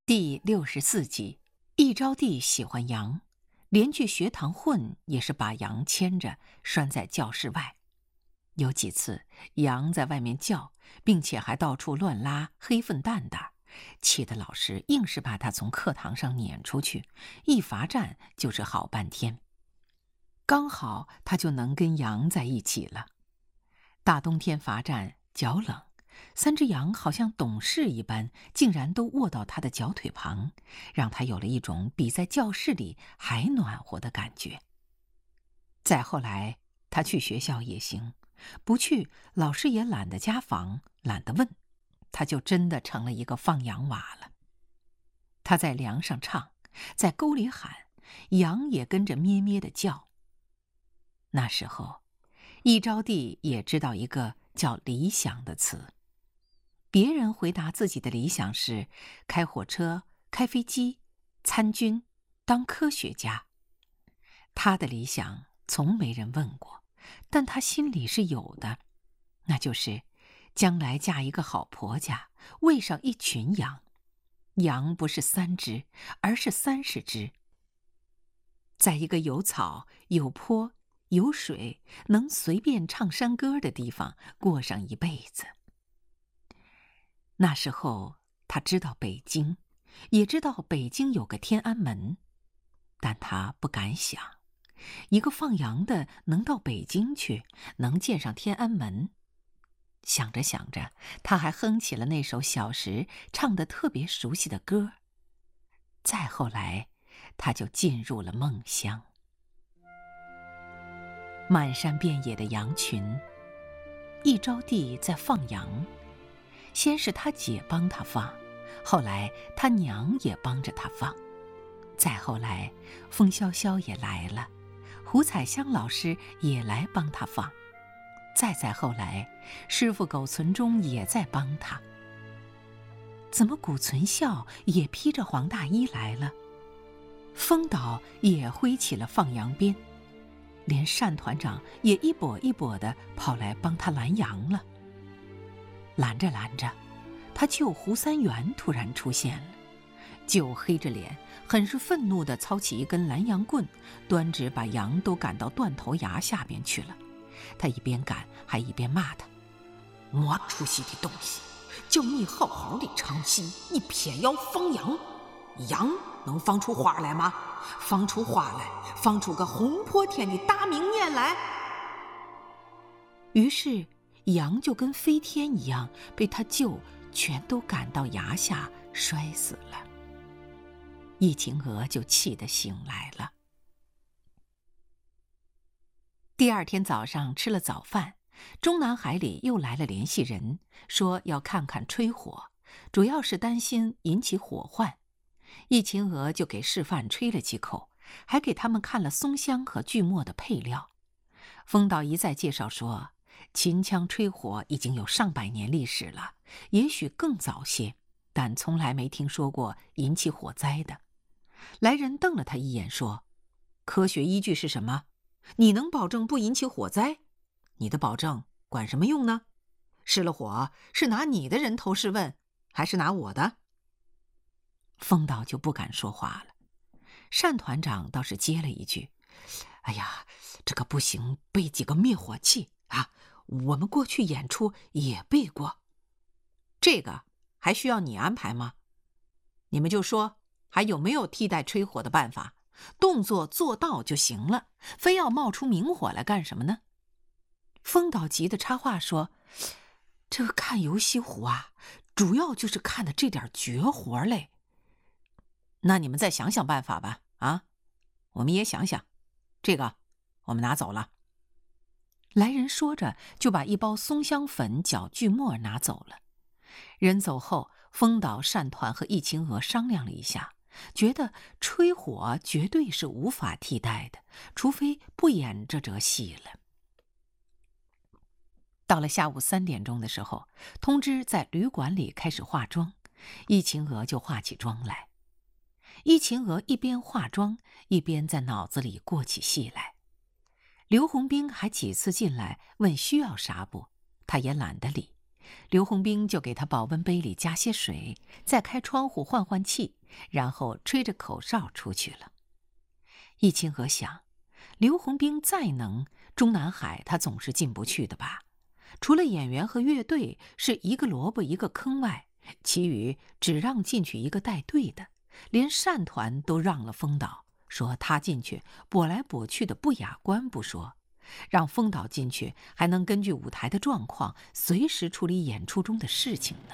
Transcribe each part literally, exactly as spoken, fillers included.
第六十四集，一招娣喜欢杨，连去学堂混也是把杨牵着拴在教室外。有几次杨在外面叫，并且还到处乱拉黑粪蛋蛋，气得老师硬是把他从课堂上撵出去，一罚站就是好半天。刚好他就能跟杨在一起了。大冬天罚站，脚冷，三只羊好像懂事一般，竟然都卧到他的脚腿旁，让他有了一种比在教室里还暖和的感觉。再后来，他去学校也行，不去，老师也懒得家访，懒得问，他就真的成了一个放羊娃了。他在梁上唱，在沟里喊，羊也跟着咩咩地叫。那时候，一招娣也知道一个叫理想的词。别人回答自己的理想是开火车、开飞机、参军、当科学家。他的理想从没人问过，但他心里是有的，那就是将来嫁一个好婆家，喂上一群羊。羊不是三只，而是三十只。在一个有草、有坡、有水，能随便唱山歌的地方过上一辈子。那时候他知道北京，也知道北京有个天安门，但他不敢想，一个放羊的能到北京去，能见上天安门。想着想着，他还哼起了那首小时唱得特别熟悉的歌。再后来，他就进入了梦乡。满山遍野的羊群，一招娣在放羊。先是他姐帮他放，后来他娘也帮着他放，再后来风萧萧也来了，胡彩香老师也来帮他放，再再后来师傅苟存中也在帮他。怎么古存孝也披着黄大衣来了？风导也挥起了放羊鞭，连单团长也一跛一跛地跑来帮他拦羊了。拦着拦着，他舅胡三元突然出现了。舅黑着脸，很是愤怒地操起一根拦羊棍，端直把羊都赶到断头崖下边去了。他一边赶，还一边骂他：“没出息的东西，叫你好好的唱戏，你偏要放羊。羊能放出花来吗？放出花来，放出个红破天的大明年来。”于是羊就跟飞天一样，被他舅全都赶到崖下摔死了。易晴娥就气得醒来了。第二天早上吃了早饭，中南海里又来了联系人，说要看看吹火，主要是担心引起火患。易晴娥就给示范吹了几口，还给他们看了松香和锯末的配料。风导一再介绍说，秦腔吹火已经有上百年历史了，也许更早些，但从来没听说过引起火灾的。来人瞪了他一眼说：“科学依据是什么？你能保证不引起火灾？你的保证管什么用呢？失了火是拿你的人头试问，还是拿我的？”风导就不敢说话了。单团长倒是接了一句：“哎呀，这个不行，备几个灭火器啊，我们过去演出也备过。”这个还需要你安排吗？你们就说还有没有替代吹火的办法，动作做到就行了，非要冒出明火来干什么呢？风导急得插话说：“这个看游戏壶啊，主要就是看的这点绝活嘞。”那你们再想想办法吧，啊，我们也想想，这个我们拿走了。来人说着，就把一包松香粉搅锯末拿走了。人走后，风导、单团和易晴娥商量了一下，觉得吹火绝对是无法替代的，除非不演这折戏了。到了下午三点钟的时候，通知在旅馆里开始化妆，易晴娥就化起妆来。易晴娥一边化妆，一边在脑子里过起戏来。刘洪兵还几次进来问需要啥不，他也懒得理， 刘洪兵就给他保温杯里加些水，再开窗户换换气，然后吹着口哨出去了。易清河想，刘洪兵再能，中南海他总是进不去的吧？除了演员和乐队是一个萝卜一个坑外，其余只让进去一个带队的，连扇团都让了风导，说他进去跛来跛去的不雅观不说，让风导进去还能根据舞台的状况随时处理演出中的事情呢。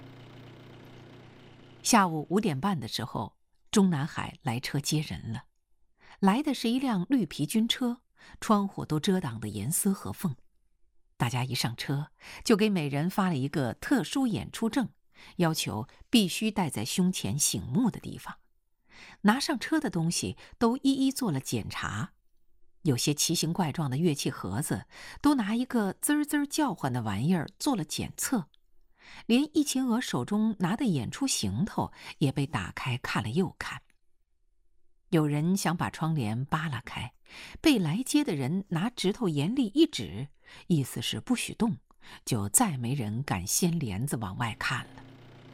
下午五点半的时候，中南海来车接人了。来的是一辆绿皮军车，窗户都遮挡得严丝合缝。大家一上车，就给每人发了一个特殊演出证，要求必须戴在胸前醒目的地方。拿上车的东西都一一做了检查，有些奇形怪状的乐器盒子都拿一个滋滋叫唤的玩意儿做了检测，连易秦娥手中拿的演出行头也被打开看了又看。有人想把窗帘扒拉开，被来接的人拿指头严厉一指，意思是不许动，就再没人敢掀帘子往外看了。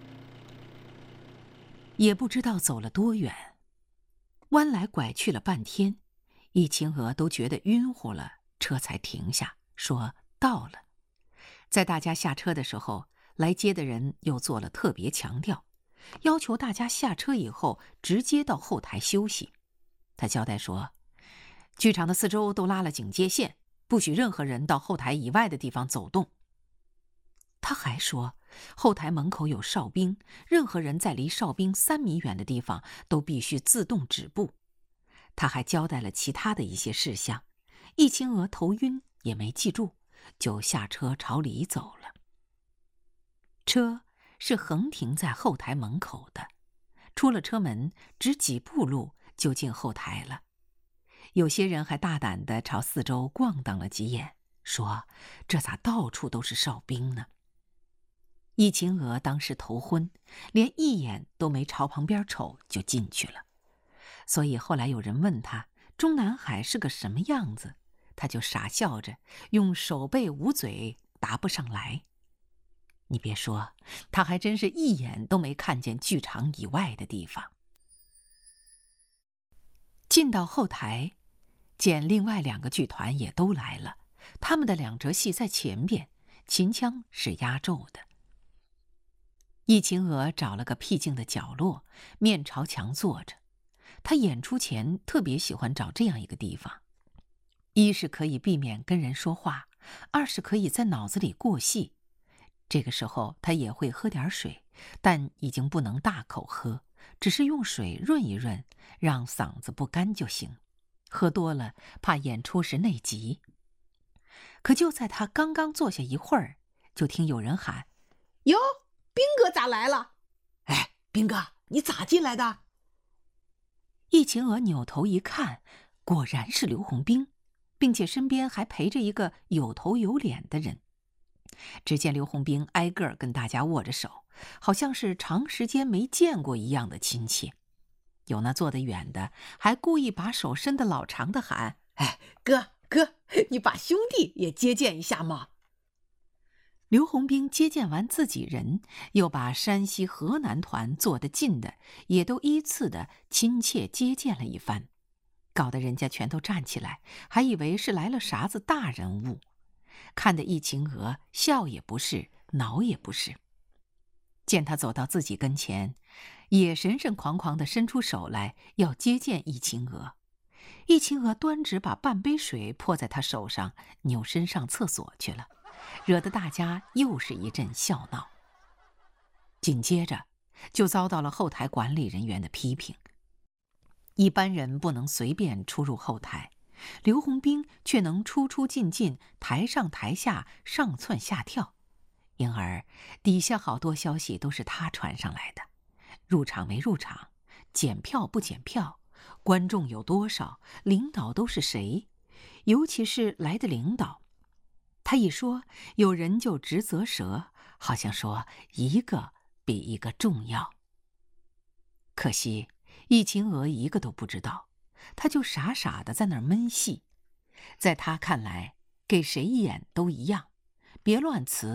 也不知道走了多远，弯来拐去了半天，易秦娥都觉得晕乎了，车才停下，说到了。在大家下车的时候，来接的人又做了特别强调，要求大家下车以后直接到后台休息。他交代说，剧场的四周都拉了警戒线，不许任何人到后台以外的地方走动。他还说，后台门口有哨兵，任何人在离哨兵三米远的地方都必须自动止步。他还交代了其他的一些事项，易秦娥头晕也没记住，就下车朝里走了。车是横停在后台门口的，出了车门只几步路就进后台了。有些人还大胆地朝四周逛荡了几眼，说这咋到处都是哨兵呢？易秦娥当时头昏，连一眼都没朝旁边瞅就进去了。所以后来有人问他中南海是个什么样子，他就傻笑着用手背捂嘴答不上来。你别说，他还真是一眼都没看见剧场以外的地方。进到后台，见另外两个剧团也都来了，他们的两折戏在前边，秦腔是压轴的。易秦娥找了个僻静的角落，面朝墙坐着。她演出前特别喜欢找这样一个地方，一是可以避免跟人说话，二是可以在脑子里过戏。这个时候她也会喝点水，但已经不能大口喝，只是用水润一润，让嗓子不干就行。喝多了怕演出时内急。可就在她刚刚坐下一会儿，就听有人喊： 哟，兵哥咋来了？哎，兵哥，你咋进来的？ 易秦娥扭头一看，果然是刘洪兵，并且身边还陪着一个有头有脸的人。只见刘洪兵挨个跟大家握着手，好像是长时间没见过一样的亲切。有那坐得远的，还故意把手伸得老长的喊： 哎，哥哥，你把兄弟也接见一下嘛。 刘洪兵接见完自己人，又把山西河南团坐得近的也都依次的亲切接见了一番，搞得人家全都站起来，还以为是来了啥子大人物。看得易秦娥笑也不是，恼也不是。见他走到自己跟前，也神神狂狂地伸出手来要接见易秦娥。易秦娥端直把半杯水泼在他手上，扭身上厕所去了，惹得大家又是一阵笑闹。紧接着就遭到了后台管理人员的批评。一般人不能随便出入后台，刘洪兵却能出出进进，台上台下，上蹿下跳，因而底下好多消息都是他传上来的。入场没入场，检票不检票，观众有多少，领导都是谁，尤其是来的领导，他一说，有人就直啧舌，好像说一个比一个重要。可惜易秦娥一个都不知道，他就傻傻的在那儿闷戏。在他看来，给谁演都一样，别乱词，别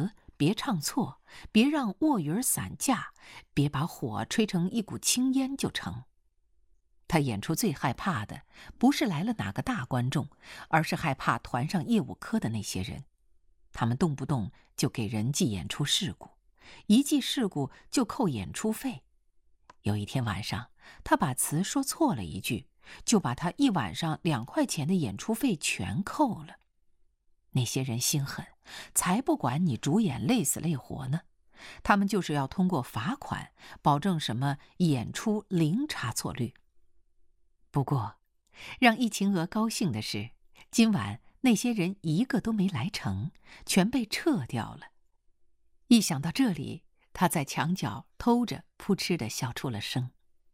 别唱错，别让卧云散架，别把火吹成一股青烟就成。他演出最害怕的不是来了哪个大观众，而是害怕团上业务科的那些人。他们动不动就给人记演出事故，一记事故就扣演出费。有一天晚上，他把词说错了一句，就把他一晚上两块钱的演出费全扣了。那些人心狠，才不管你主演累死累活呢，他们就是要通过罚款保证什么演出零差错率。不过，让易秦娥高兴的是，今晚那些人一个都没来成，全被撤掉了。一想到这里，他在墙角偷着扑哧地笑出了声。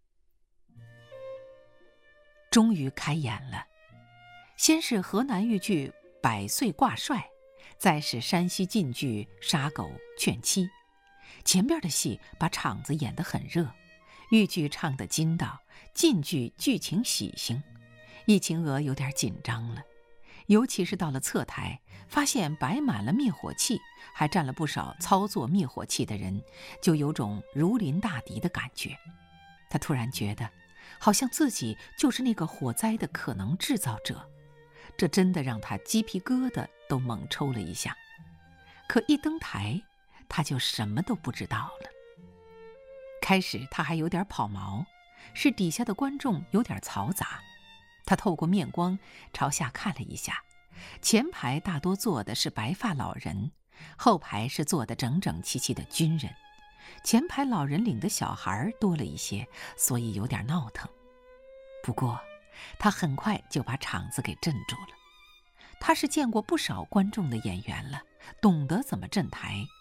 终于开演了，先是河南豫剧《百岁挂帅》，再是山西晋剧《杀狗劝妻》。前边的戏把场子演得很热，豫剧唱得筋道，晋剧剧情喜庆。易秦娥有点紧张了，尤其是到了侧台，发现摆满了灭火器，还站了不少操作灭火器的人，就有种如临大敌的感觉。他突然觉得，好像自己就是那个火灾的可能制造者，这真的让他鸡皮疙瘩都猛抽了一下。可一登台，他就什么都不知道了。开始他还有点跑毛，是底下的观众有点嘈杂。他透过面光朝下看了一下，前排大多坐的是白发老人，后排是坐的整整齐齐的军人。前排老人领的小孩多了一些，所以有点闹腾。不过他很快就把场子给镇住了。他是见过不少观众的演员了，懂得怎么镇台，